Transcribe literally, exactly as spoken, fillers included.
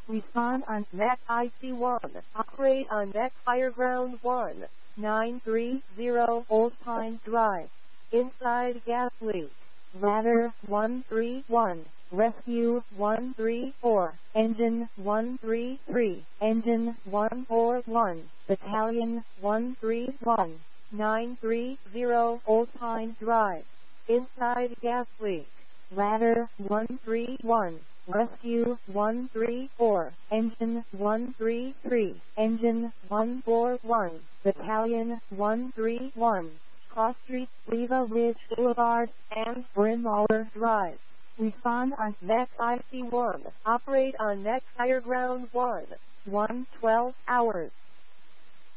Respond on Mac I C one. Operate on Mac Fireground one. nine three zero Old Pine Drive. Inside gas leak. Ladder one three one. Rescue one three four. Engine one three three. Engine one four one. Battalion one three one. nine three zero Old Pine Drive. Inside gas leak. Ladder one three one. Rescue one three four. Engine one three three. Engine one four one. Battalion one three one. Cross Street, Riva Ridge Boulevard, and Bryn Mawr Drive. Respond on Mac I C one. Operate on Mac Fireground one. one twelve hours.